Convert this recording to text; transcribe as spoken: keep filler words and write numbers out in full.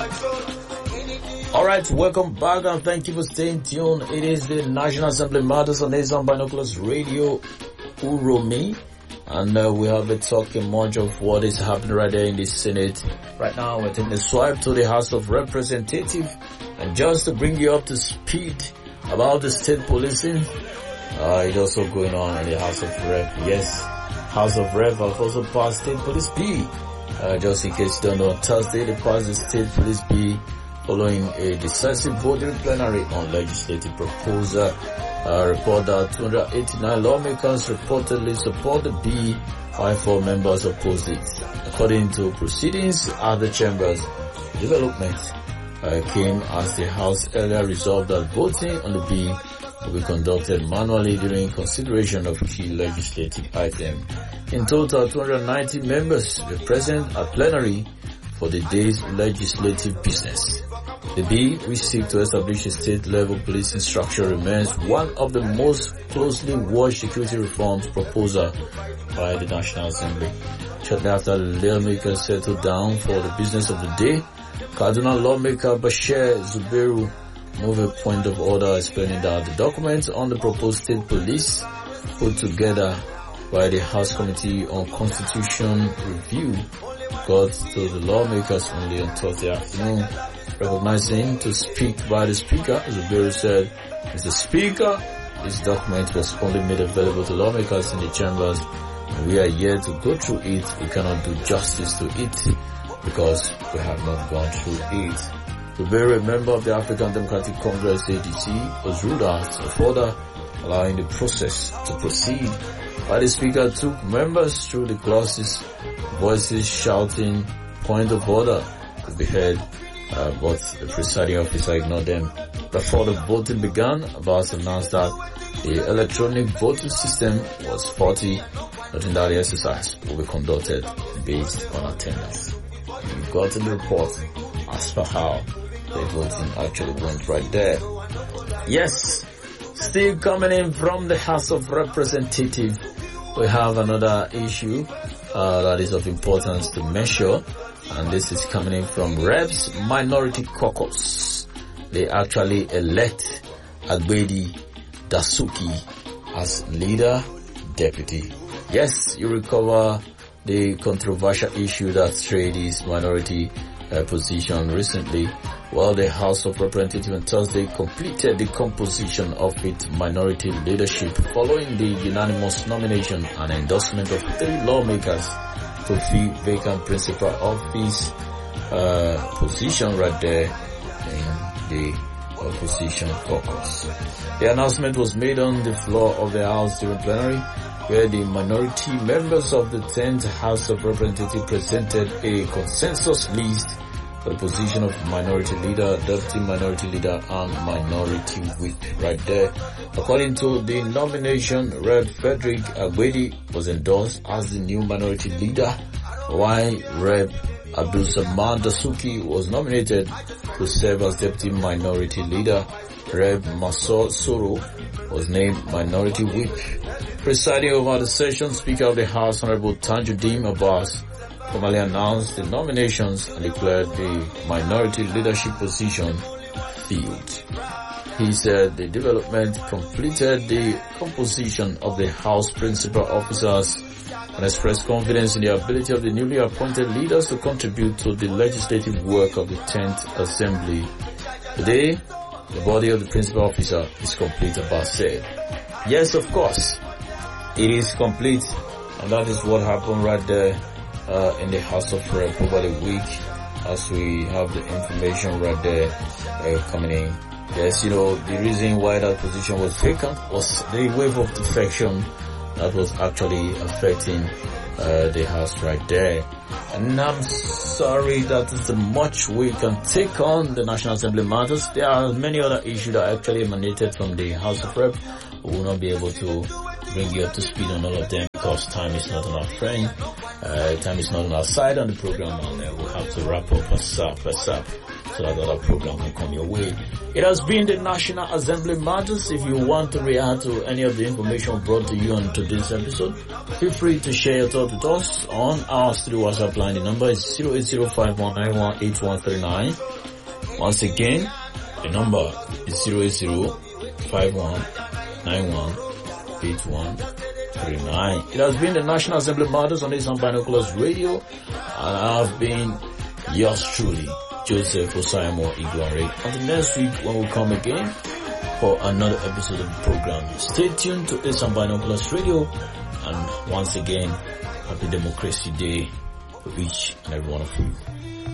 All right, welcome back and thank you for staying tuned. It is the National Assembly Matters on Asian Binoculars Radio, Uromi, and uh, we have been talking much of what is happening right there in the Senate. Right now, we're taking a swipe to the House of Representatives, and just to bring you up to speed about the state policing, uh, it's also going on in the House of Rep. Yes, House of Rep have also passed State Police B. Uh, just in case you don't know, on Thursday they passed the State Police B following a decisive vote during plenary on legislative proposal. Uh, report that two hundred eighty-nine lawmakers reportedly support the B, while four members opposed it. According to proceedings at the chambers, development uh, came as the House earlier resolved that voting on the B will be conducted manually during consideration of key legislative items. In total, two hundred ninety members were present at plenary for the day's legislative business. The bill, which seeks to establish a state-level policing structure, remains one of the most closely watched security reforms proposal by the National Assembly. Shortly after the lawmakers settled down for the business of the day, Kaduna lawmaker Bashir Zubairu moved a point of order explaining that the documents on the proposed state police put together by the House Committee on Constitution Review got to the lawmakers only on Thursday afternoon. Recognizing to speak by the Speaker, Zubairu said, Mister Speaker, this document was only made available to lawmakers in the chambers, and we are here to go through it. We cannot do justice to it because we have not gone through it. Zubairu, a member of the African Democratic Congress A D C, was ruled out of order, allowing the process to proceed. While the Speaker took members through the clauses, voices shouting, point of order could be heard. Uh, but the presiding officer ignored them. Before the voting began, Abbas announced that the electronic voting system was faulty, noting that the exercise will be conducted based on attendance. You got in the report as for how the voting actually went right there. Yes, still coming in from the House of Representatives, we have another issue uh, that is of importance to measure. And this is coming in from Reps Minority Caucus. They actually elect Agbedi Dasuki as leader deputy. Yes, you recover the controversial issue that strayed his minority uh, position recently. Well, the House of Representatives on Thursday completed the composition of its minority leadership following the unanimous nomination and endorsement of three lawmakers to fill vacant principal office uh, position right there in the opposition caucus. The announcement was made on the floor of the House during plenary, where the minority members of the tenth House of Representatives presented a consensus list for the position of minority leader, deputy minority leader, and minority whip right there. According to the nomination, Rev Frederick Agbedi was endorsed as the new minority leader, while Rev Abdul Samad Dasuki was nominated to serve as deputy minority leader. Rev Masor Soro was named minority whip. Presiding over the session, Speaker of the House, Honorable Tanjuddin Abbas, formally announced the nominations and declared the minority leadership position filled. He said the development completed the composition of the House principal officers and expressed confidence in the ability of the newly appointed leaders to contribute to the legislative work of the tenth Assembly. Today, the body of the principal officer is complete, Abbas said. Yes, of course, it is complete, and that is what happened right there uh, in the House of Rep over the week, as we have the information right there uh, coming in. Yes, you know, the reason why that position was vacant was the wave of defection that was actually affecting uh, the House right there. And I'm sorry that is the much we can take on the National Assembly matters. There are many other issues that actually emanated from the House of Rep. We will not be able to bring you up to speed on all of them because time is not on our friend. Uh, time is not on our side on the program, and uh, we'll have to wrap up. What's up? What's up? so that other program can come your way. It has been the National Assembly Matters. If you want to react to any of the information brought to you on today's episode, feel free to share your thoughts with us on our studio WhatsApp line. The number is zero eight zero five one nine one eight one three nine. Once again, the number is zero eight zero five one nine one eight one three nine. It has been the National Assembly Matters on Asian Binoculars Radio, and I have been yours truly, Joseph Osayamo Iglore. Until next week when we come again for another episode of the program. Stay tuned to Asian Binoculars Radio, and once again, happy Democracy Day for each and every one of you.